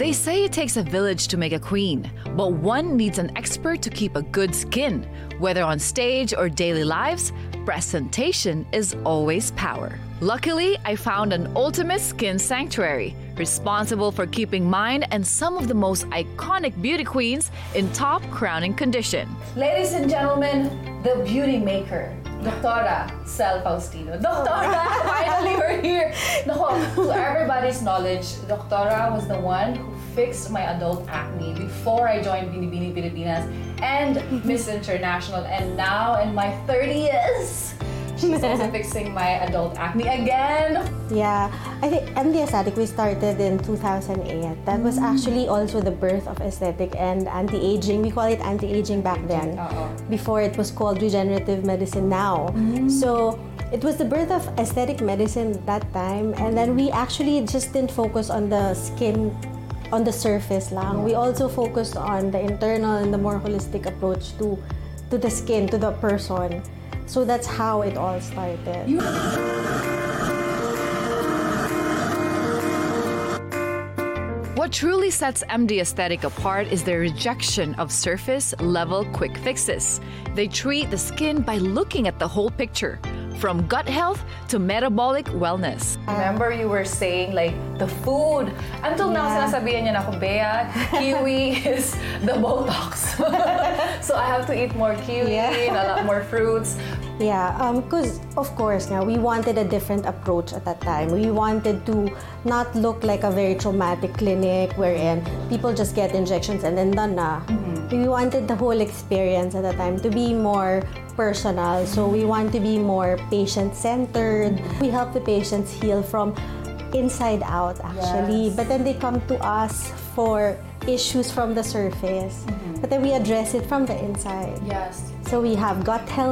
They say it takes a village to make a queen, but one needs an expert to keep a good skin. Whether on stage or daily lives, presentation is always power. Luckily, I found an ultimate skin sanctuary, responsible for keeping mine and some of the most iconic beauty queens in top crowning condition. Ladies and gentlemen, the beauty maker, Doctora Cel Faustino. Doctora, finally we're here. Nako, to everybody's knowledge, Doctora was the one who fixed my adult acne before I joined Binibini Pilipinas and Miss International. And now in my 30s, she's also fixing my adult acne again. Yeah, I think MD Aesthetic, we started in 2008. That was actually also the birth of aesthetic and anti-aging. We call it anti-aging back then. Before it was called regenerative medicine now. So it was the birth of aesthetic medicine at that time. And then we actually just didn't focus on the skin, on the surface lang. We also focused on the internal and the more holistic approach to the skin, to the person. So that's how it all started. What truly sets MD Aesthetic apart is their rejection of surface-level quick fixes. They treat the skin by looking at the whole picture, from gut health to metabolic wellness. Remember you were saying like the food. Until now, sinasabihan niya na ako, Bea, kiwi is the Botox. So I have to eat more kiwi and a lot more fruits. Yeah, because of course now we wanted a different approach at that time. We wanted to not look like a very traumatic clinic wherein people just get injections and then done na. We wanted the whole experience at that time to be more personal. So we want to be more patient-centered. We help the patients heal from inside out actually, but then they come to us for issues from the surface, but then we address it from the inside. So we have gut health